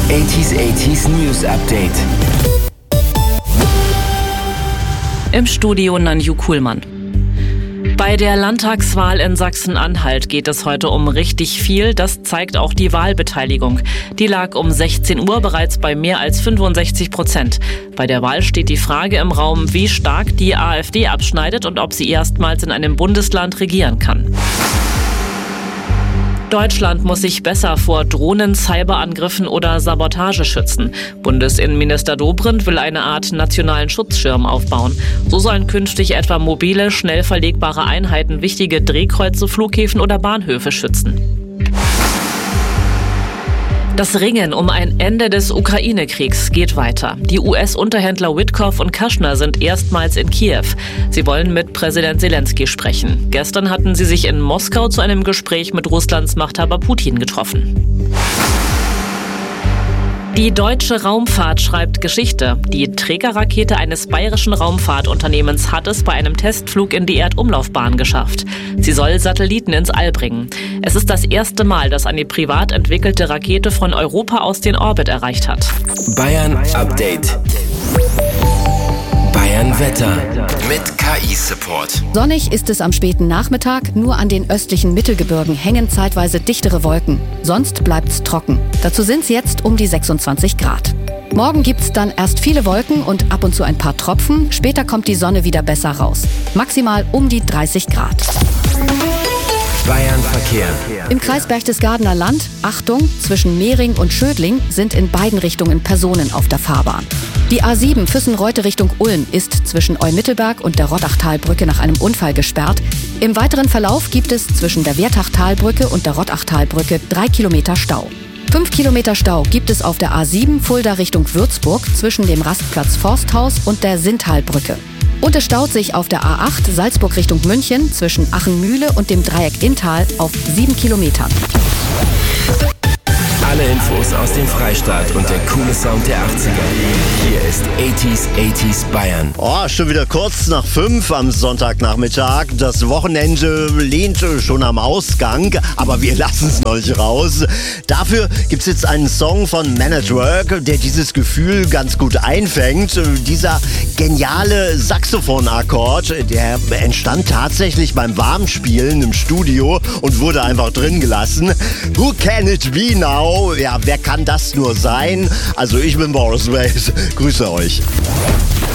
80s News Update. Im Studio Nanju Kuhlmann. Bei der Landtagswahl in Sachsen-Anhalt geht es heute um richtig viel. Das zeigt auch die Wahlbeteiligung. Die lag um 16 Uhr bereits bei mehr als 65%. Bei der Wahl steht die Frage im Raum, wie stark die AfD abschneidet und ob sie erstmals in einem Bundesland regieren kann. Deutschland muss sich besser vor Drohnen, Cyberangriffen oder Sabotage schützen. Bundesinnenminister Dobrindt will eine Art nationalen Schutzschirm aufbauen. So sollen künftig etwa mobile, schnell verlegbare Einheiten wichtige Drehkreuze, Flughäfen oder Bahnhöfe schützen. Das Ringen um ein Ende des Ukraine-Kriegs geht weiter. Die US-Unterhändler Witkoff und Kushner sind erstmals in Kiew. Sie wollen mit Präsident Zelensky sprechen. Gestern hatten sie sich in Moskau zu einem Gespräch mit Russlands Machthaber Putin getroffen. Die deutsche Raumfahrt schreibt Geschichte. Die Trägerrakete eines bayerischen Raumfahrtunternehmens hat es bei einem Testflug in die Erdumlaufbahn geschafft. Sie soll Satelliten ins All bringen. Es ist das erste Mal, dass eine privat entwickelte Rakete von Europa aus den Orbit erreicht hat. Bayern Update. Bayern Wetter mit KI-Support. Sonnig ist es am späten Nachmittag. Nur an den östlichen Mittelgebirgen hängen zeitweise dichtere Wolken. Sonst bleibt's trocken. Dazu sind's jetzt um die 26 Grad. Morgen gibt's dann erst viele Wolken und ab und zu ein paar Tropfen. Später kommt die Sonne wieder besser raus. Maximal um die 30 Grad. Bayern Verkehr. Im Kreis Berchtesgadener Land, Achtung, zwischen Mehring und Schödling sind in beiden Richtungen Personen auf der Fahrbahn. Die A7 Füssen-Reute Richtung Ulm ist zwischen Eumittelberg und der Rottachtalbrücke nach einem Unfall gesperrt. Im weiteren Verlauf gibt es zwischen der Wertachtalbrücke und der Rottachtalbrücke 3 Kilometer Stau. 5 Kilometer Stau gibt es auf der A7 Fulda Richtung Würzburg zwischen dem Rastplatz Forsthaus und der Sinttalbrücke. Und es staut sich auf der A8 Salzburg Richtung München zwischen Achenmühle und dem Dreieck Inntal auf 7 Kilometern. Alle Infos aus dem Freistaat und der coole Sound der 80er. Hier ist 80s Bayern. Oh, schon wieder kurz nach 5 am Sonntagnachmittag. Das Wochenende lehnt schon am Ausgang, aber wir lassen es noch nicht raus. Dafür gibt es jetzt einen Song von Man at Work, der dieses Gefühl ganz gut einfängt. Dieser geniale Saxophonakkord, der entstand tatsächlich beim Warmspielen im Studio und wurde einfach drin gelassen. Who can it be now? Ja, wer kann das nur sein? Also ich bin Boris Ways. Grüße euch.